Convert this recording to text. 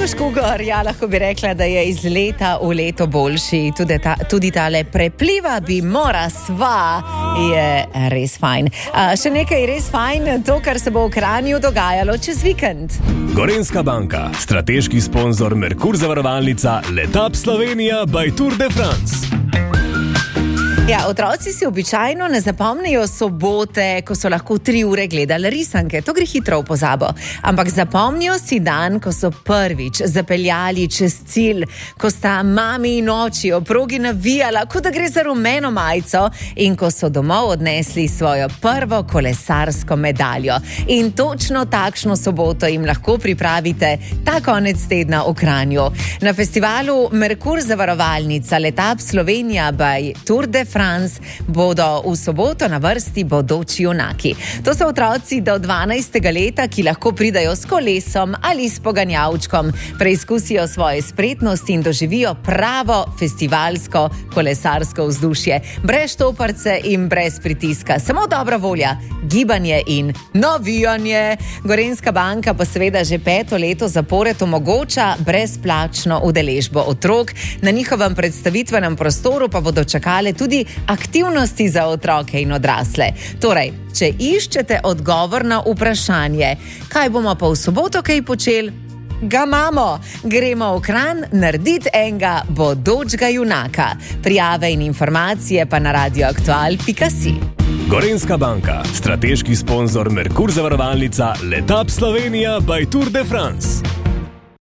Marko Škugor, lahko bi rekla, da je iz leta v leto boljši. Tudi tale prepliva bi mora sva je res fajn. Še nekaj res fajn, to, kar se bo v Kranju dogajalo čez vikend. Gorenjska banka, strateški sponzor Merkur zavarovalnica, Letap Slovenija by Tour de France. Ja, otroci si običajno ne zapomnijo sobote, ko so lahko 3 ure gledali risanke. To gre hitro v pozabo. Ampak zapomnijo si dan, ko so prvič zapeljali čez cilj, ko sta mami in oči ob progi navijala, kot da gre za rumeno majico, in ko so domov odnesli svojo prvo kolesarsko medaljo. In točno takšno soboto jim lahko pripravite ta konec tedna v Kranju. Na festivalu Merkur zavarovalnica, Letap Slovenija by Tour de France bodo v soboto na vrsti bodoči junaki. To so otroci do 12. leta, ki lahko pridajo s kolesom ali s poganjavčkom, preizkusijo svoje spretnosti in doživijo pravo festivalsko kolesarsko vzdušje. Brez štoparce in brez pritiska. Samo dobra volja, gibanje in navijanje. Gorenjska banka pa seveda že 5. leto zapored omogoča brezplačno udeležbo otrok. Na njihovem predstavitvenem prostoru pa bodo čakale tudi aktivnosti za otroke in odrasle. Torej, če iščete odgovor na vprašanje, kaj bomo pa v soboto kaj počeli, ga imamo. Gremo v Kranj narediti enega bodočega junaka. Prijave in informacije pa na radioaktual.si. Gorenjska banka, strateški sponzor Merkur zavarovalnica, Letap Slovenija by Tour de France.